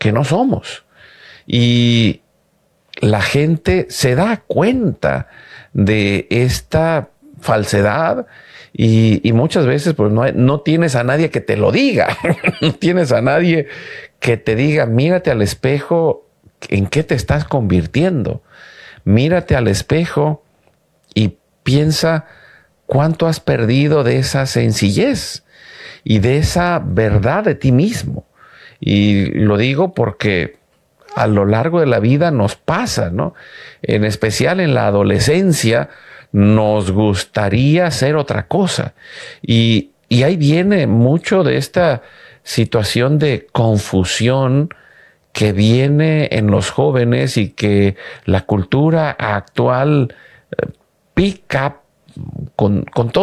que no somos. Y la gente se da cuenta de esta falsedad y muchas veces pues no tienes a nadie que te lo diga. No tienes a nadie que te diga, mírate al espejo, ¿en qué te estás convirtiendo? Mírate al espejo y piensa cuánto has perdido de esa sencillez y de esa verdad de ti mismo. Y lo digo porque a lo largo de la vida nos pasa, ¿no? En especial en la adolescencia nos gustaría ser otra cosa. Y ahí viene mucho de esta situación de confusión que viene en los jóvenes y que la cultura actual pica con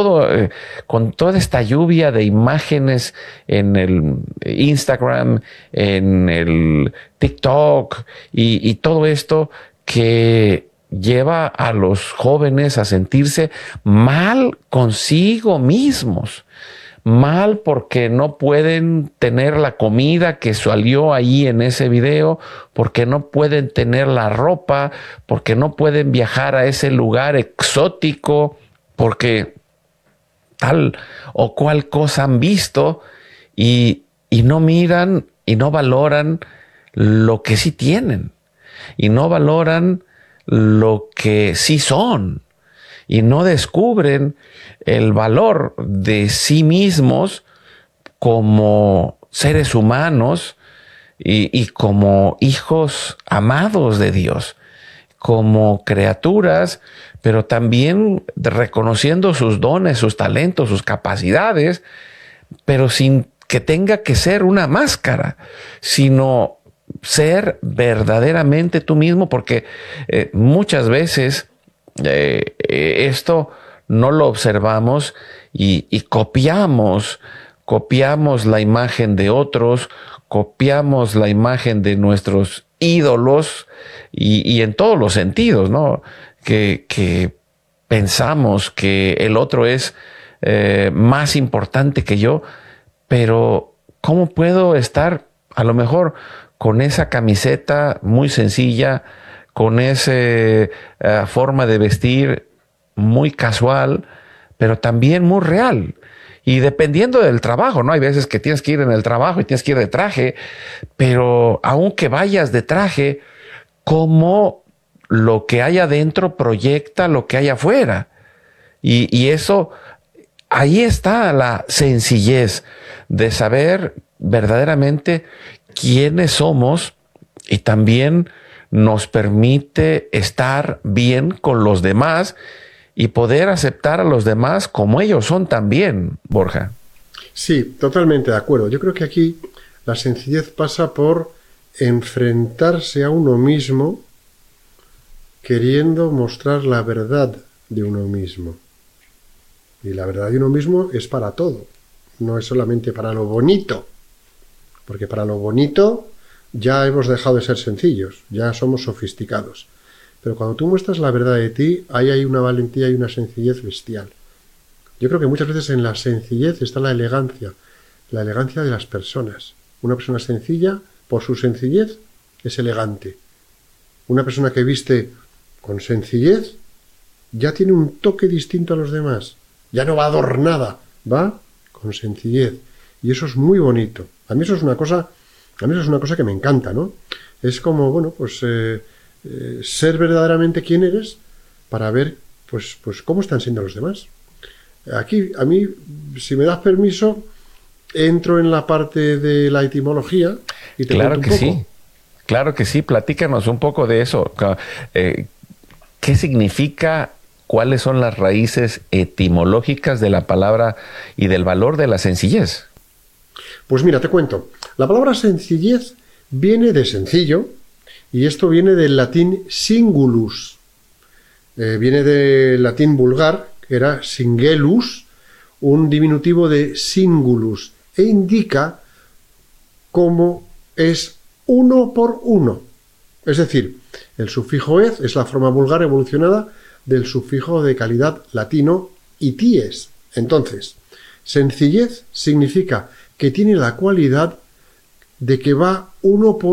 toda esta lluvia de imágenes en el Instagram, en el TikTok y todo esto que lleva a los jóvenes a sentirse mal consigo mismos. Mal porque no pueden tener la comida que salió ahí en ese video, porque no pueden tener la ropa, porque no pueden viajar a ese lugar exótico, porque tal o cual cosa han visto y no miran y no valoran lo que sí tienen y no valoran lo que sí son y no descubren el valor de sí mismos como seres humanos y como hijos amados de Dios, como criaturas, pero también reconociendo sus dones, sus talentos, sus capacidades, pero sin que tenga que ser una máscara, sino ser verdaderamente tú mismo, porque muchas veces esto no lo observamos y copiamos la imagen de otros, copiamos la imagen de nuestros ídolos y en todos los sentidos, ¿no? Que pensamos que el otro es más importante que yo, pero ¿cómo puedo estar a lo mejor con esa camiseta muy sencilla, con esa forma de vestir muy casual, pero también muy real? Y dependiendo del trabajo, ¿no? Hay veces que tienes que ir en el trabajo y tienes que ir de traje, pero aunque vayas de traje, ¿cómo lo que hay adentro proyecta lo que hay afuera? Y eso, ahí está la sencillez de saber verdaderamente quiénes somos y también nos permite estar bien con los demás y poder aceptar a los demás como ellos son también, Borja. Sí, totalmente de acuerdo. Yo creo que aquí la sencillez pasa por enfrentarse a uno mismo queriendo mostrar la verdad de uno mismo. Y la verdad de uno mismo es para todo, no es solamente para lo bonito, porque para lo bonito ya hemos dejado de ser sencillos, ya somos sofisticados. Pero cuando tú muestras la verdad de ti, ahí hay una valentía y una sencillez bestial. Yo creo que muchas veces en la sencillez está la elegancia de las personas. Una persona sencilla, por su sencillez, es elegante. Una persona que viste con sencillez ya tiene un toque distinto a los demás. Ya no va adornada, va con sencillez. Y eso es muy bonito. A mí eso es una cosa que me encanta, ¿no? Es como, bueno, pues ser verdaderamente quién eres para ver, pues cómo están siendo los demás. Aquí, a mí, si me das permiso, entro en la parte de la etimología y te cuento un poco. Sí. Claro que sí, platícanos un poco de eso. ¿Qué significa? ¿Cuáles son las raíces etimológicas de la palabra y del valor de la sencillez? Pues mira, te cuento. La palabra sencillez viene de sencillo y esto viene del latín singulus. Viene del latín vulgar, que era singulus, un diminutivo de singulus, e indica cómo es uno por uno. Es decir, el sufijo ez es la forma vulgar evolucionada del sufijo de calidad latino ities. Entonces, sencillez significa que tiene la cualidad de que va uno por